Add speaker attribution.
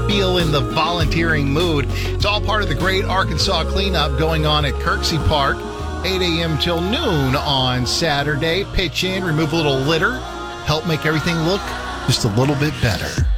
Speaker 1: feel in the volunteering mood. It's all part of the Great Arkansas Cleanup going on at Kirksey Park, 8 a.m. till noon on Saturday. Pitch in, remove a little litter, help make everything look just a little bit better.